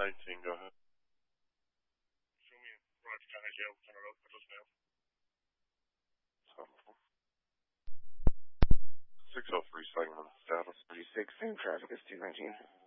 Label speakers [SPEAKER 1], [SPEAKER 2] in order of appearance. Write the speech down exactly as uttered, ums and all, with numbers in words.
[SPEAKER 1] nineteen, go ahead.
[SPEAKER 2] Show me Roger County Jail, Center Road, Petros Mail.
[SPEAKER 1] six oh three segment status.
[SPEAKER 3] thirty-six, same traffic as two nineteen.